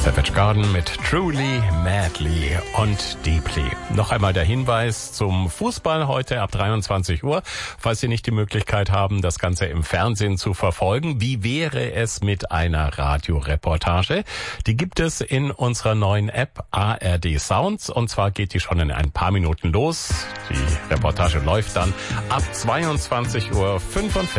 Savage Garden mit Truly, Madly und Deeply. Noch einmal der Hinweis zum Fußball heute ab 23 Uhr. Falls Sie nicht die Möglichkeit haben, das Ganze im Fernsehen zu verfolgen, wie wäre es mit einer Radioreportage? Die gibt es in unserer neuen App ARD Sounds und zwar geht die schon in ein paar Minuten los. Die Reportage läuft dann ab 22:45 Uhr.